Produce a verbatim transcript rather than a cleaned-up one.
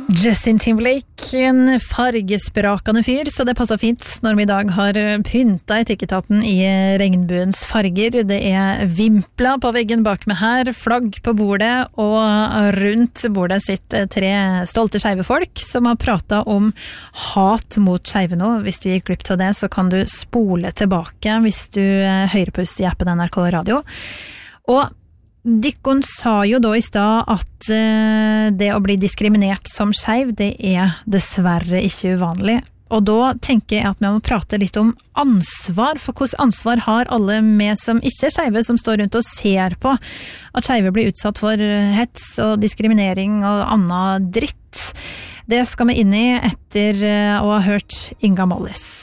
Justin Timberlake, en fargesprakende fyr, så det passer fint når vi I dag har pynta etikettaten I regnbuens farger. Det er vimpler på veggen bak meg her, flagg på bordet, og rundt bordet sitter tre stolte skeive folk som har pratet om hat mot skeive nå. Hvis du gikk glipp av det, så kan du spole tilbake hvis du hører på oss I appen N R K Radio. Og Dikkon sa jo da I stad at uh, det å bli diskriminert som skeiv, det er dessverre ikke uvanlig. Og da tenker jeg at vi må prate litt om ansvar, for hvordan ansvar har alle vi som ikke er skeive, som står rundt og ser på at skeive blir utsatt for hets og diskriminering og annen dritt. Det skal vi inn I etter uh, å ha hørt Inga Mollis.